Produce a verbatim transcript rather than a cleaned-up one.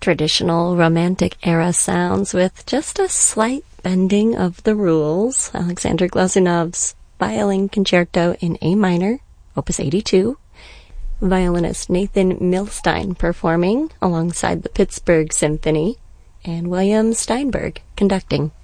Traditional romantic era sounds with just a slight bending of the rules. Alexander Glazunov's Violin Concerto in A minor, Opus eighty-two. Violinist Nathan Milstein performing alongside the Pittsburgh Symphony, and William Steinberg conducting.